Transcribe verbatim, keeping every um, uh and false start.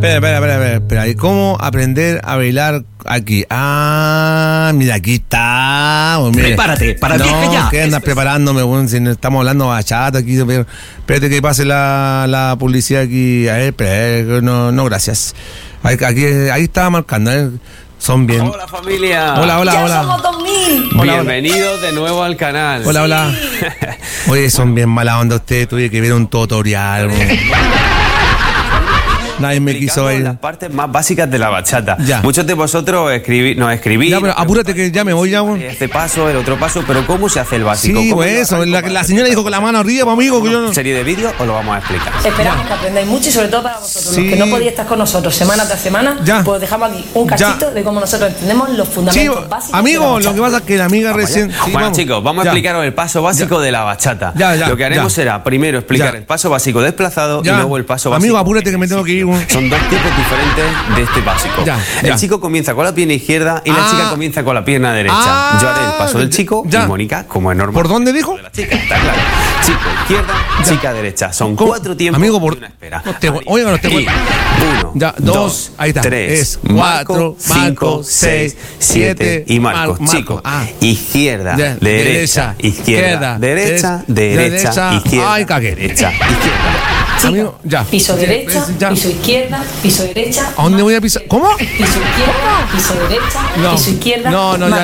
Espera, espera, espera, espera, espera. ¿Y cómo aprender a bailar aquí? Ah, mira, aquí está. Oh, Prepárate, para el no, viaje ya. ¿qué andas preparándome? Bueno, si estamos hablando bachata aquí. Pero, espérate que pase la, la publicidad aquí. A ver, espera, no, no, gracias. Aquí, ahí estaba marcando, ¿eh? Son bien. Hola familia. Hola, hola, ya hola. somos dos mil. Hola, Bienvenidos hola. de nuevo al canal. Hola, hola. Oye, son bien mala onda ustedes. Tuve que ver un tutorial. Nadie me quiso ir. Las partes más básicas de la bachata. Ya. Muchos de vosotros escribí, nos escribís. Ya, pero apúrate que ya me voy ya. Bueno. Este paso, el otro paso, pero ¿cómo se hace el básico? Sí, ¿Cómo pues eso. La, la señora dijo con la mano arriba, amigo. Que yo no... ¿Serie de vídeos o lo vamos a explicar? Esperamos ya. que aprendáis mucho y sobre todo para vosotros, sí. los que no podéis estar con nosotros semana tras semana, ya. pues dejamos aquí un cachito ya. de cómo nosotros entendemos los fundamentos sí, básicos. Amigo, lo que pasa es que la amiga vamos recién. Sí, bueno, vamos. chicos, vamos ya. a explicaros el paso básico ya. de la bachata. Ya, ya, lo que haremos ya. será primero explicar ya. el paso básico desplazado ya. y luego el paso básico. Amigo, apúrate que me tengo que ir. Bueno. Son dos tipos diferentes de este básico. Ya, el ya. chico comienza con la pierna izquierda y ah, la chica comienza con la pierna derecha. Ah, Yo haré el paso del chico ya. y Mónica, como es normal. ¿Por dónde dijo? De la chica, está claro. Chico izquierda, ya. chica derecha. Son ¿Cómo? cuatro tiempos. Amigo, por... y una espera. No te... Oiga, no te y uno, ya, dos, dos, ahí está. tres, es cuatro, cinco, seis, siete y Marcos. Marco. Chico, ah. izquierda, ya. derecha, derecha, izquierda, derecha, derecha, derecha, izquierda, ay, cagué. derecha, izquierda. Chico, amigo, ya. Piso derecha, ya. piso izquierda, piso derecha. ¿A dónde voy a pisar? ¿Cómo? Piso izquierda, piso derecha, no. piso izquierda. No, no, ya